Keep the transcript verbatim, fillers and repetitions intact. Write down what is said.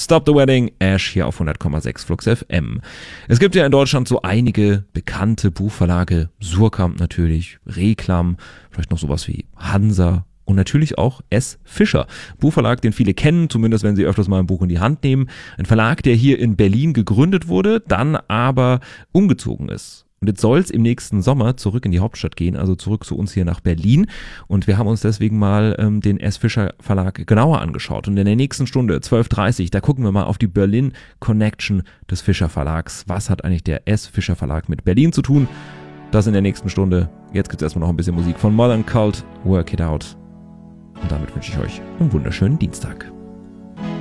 Stop the Wedding, Ash hier auf hundert Komma sechs Flux F M. Es gibt ja in Deutschland so einige bekannte Buchverlage, Suhrkamp natürlich, Reklam, vielleicht noch sowas wie Hansa und natürlich auch S. Fischer. Buchverlag, den viele kennen, zumindest wenn sie öfters mal ein Buch in die Hand nehmen. Ein Verlag, der hier in Berlin gegründet wurde, dann aber umgezogen ist. Und jetzt soll es im nächsten Sommer zurück in die Hauptstadt gehen, also zurück zu uns hier nach Berlin. Und wir haben uns deswegen mal ähm, den S. Fischer Verlag genauer angeschaut. Und in der nächsten Stunde, zwölf Uhr dreißig, da gucken wir mal auf die Berlin Connection des Fischer Verlags. Was hat eigentlich der S. Fischer Verlag mit Berlin zu tun? Das in der nächsten Stunde. Jetzt gibt es erstmal noch ein bisschen Musik von Modern Cult, Work It Out. Und damit wünsche ich euch einen wunderschönen Dienstag.